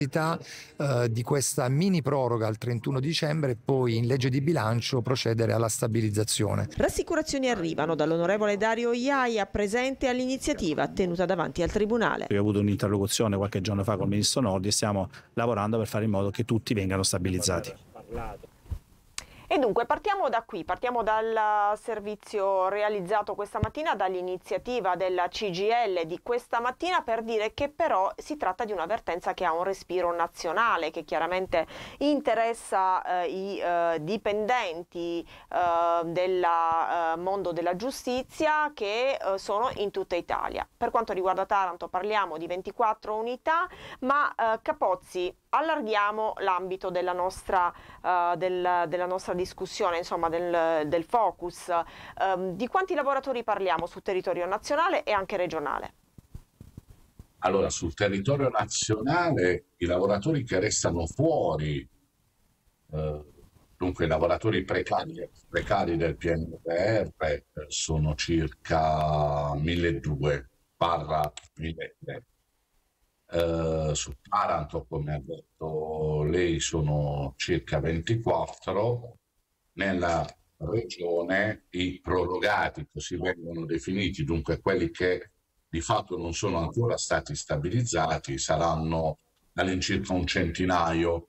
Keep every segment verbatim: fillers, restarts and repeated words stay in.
eh, di questa mini proroga al trentuno dicembre e poi in legge di bilancio procedere alla stabilizzazione. Rassicurazioni arrivano dall'onorevole Dario Iaia, presente all'iniziativa tenuta davanti al Tribunale. Io ho avuto un'interlocuzione qualche giorno fa con il ministro Nordio e stiamo lavorando per fare in modo che tutti vengano stabilizzati. E dunque partiamo da qui, partiamo dal servizio realizzato questa mattina, dall'iniziativa della C G I L di questa mattina, per dire che però si tratta di una vertenza che ha un respiro nazionale, che chiaramente interessa eh, i eh, dipendenti eh, del eh, mondo della giustizia che eh, sono in tutta Italia. Per quanto riguarda Taranto parliamo di ventiquattro unità, ma eh, Capozzi, allarghiamo l'ambito della nostra, uh, del, della nostra discussione, insomma del, del focus. Um, di quanti lavoratori parliamo sul territorio nazionale e anche regionale? Allora, sul territorio nazionale i lavoratori che restano fuori, eh, dunque i lavoratori precari, precari del P N R R eh, sono circa milleduecento barra milletrecento. Uh, su Taranto, come ha detto lei, sono circa ventiquattro. Nella regione i prorogati, così vengono definiti, dunque quelli che di fatto non sono ancora stati stabilizzati, saranno all'incirca un centinaio.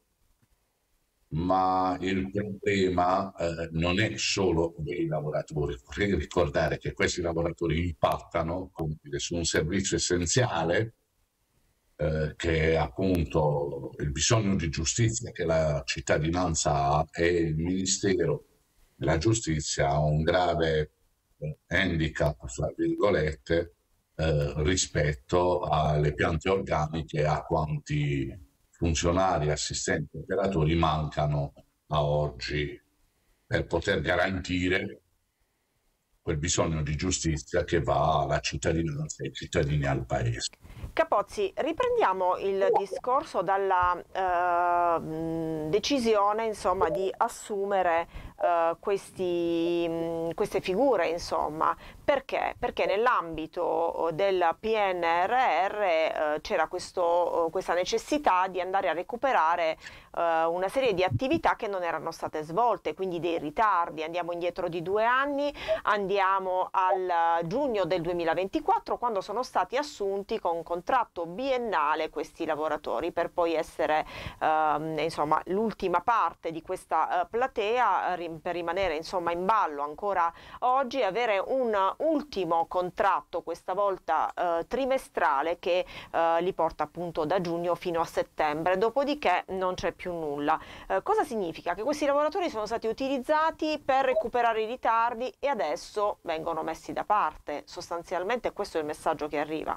Ma il problema eh, non è solo dei lavoratori. Vorrei ricordare che questi lavoratori impattano su un servizio essenziale, Eh, che è appunto il bisogno di giustizia che la cittadinanza ha, e il Ministero della Giustizia ha un grave eh, handicap, fra virgolette, eh, rispetto alle piante organiche e a quanti funzionari, assistenti, operatori mancano a oggi per poter garantire quel bisogno di giustizia che va alla cittadinanza e ai cittadini, al paese. Capozzi, riprendiamo il discorso dalla eh, decisione, insomma, di assumere eh, questi, mh, queste figure, insomma. Perché? Perché nell'ambito del P N R R eh, c'era questo, questa necessità di andare a recuperare eh, una serie di attività che non erano state svolte, quindi dei ritardi. Andiamo indietro di due anni, andiamo al giugno del duemilaventiquattro, quando sono stati assunti con contratto biennale questi lavoratori, per poi essere ehm, insomma l'ultima parte di questa eh, platea, rim- per rimanere insomma in ballo ancora oggi, avere un ultimo contratto, questa volta eh, trimestrale, che eh, li porta appunto da giugno fino a settembre, dopodiché non c'è più nulla. Eh, cosa significa? Che questi lavoratori sono stati utilizzati per recuperare i ritardi e adesso vengono messi da parte. Sostanzialmente questo è il messaggio che arriva.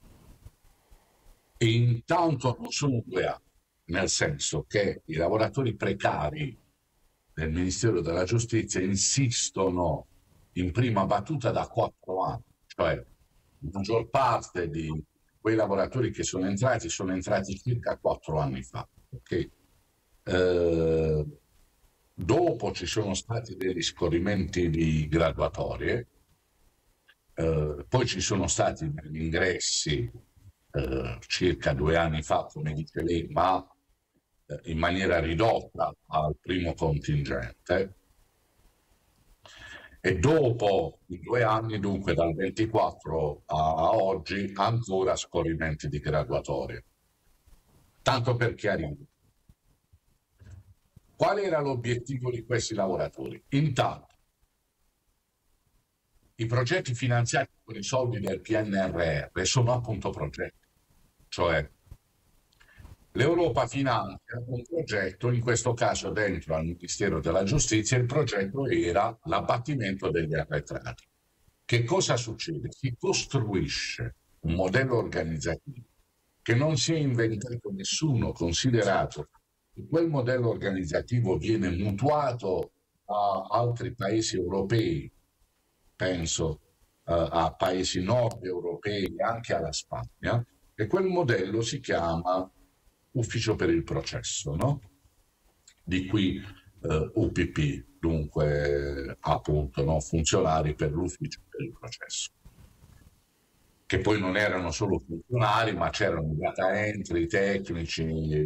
E intanto non sono due anni, nel senso che i lavoratori precari del Ministero della Giustizia insistono in prima battuta da quattro anni, cioè la maggior parte di quei lavoratori che sono entrati sono entrati circa quattro anni fa. Okay? Eh, dopo ci sono stati degli scorrimenti di graduatorie, eh, poi ci sono stati degli ingressi eh, circa due anni fa, come dice lei, ma eh, in maniera ridotta al primo contingente. E dopo i due anni, dunque dal ventiquattro a oggi, ancora scorrimenti di graduatorie. Tanto per chiarire, qual era l'obiettivo di questi lavoratori? Intanto, i progetti finanziati con i soldi del P N R R sono appunto progetti, cioè l'Europa finanzia un progetto, in questo caso dentro al Ministero della Giustizia. Il progetto era l'abbattimento degli arretrati. Che cosa succede? Si costruisce un modello organizzativo che non si è inventato nessuno, considerato che quel modello organizzativo viene mutuato a altri paesi europei, penso uh, a paesi nord europei, anche alla Spagna, e quel modello si chiama Ufficio per il processo, no? Di qui eh, U P P, dunque appunto, no? Funzionari per l'Ufficio per il processo. che poi non erano solo funzionari, ma c'erano data entry, tecnici,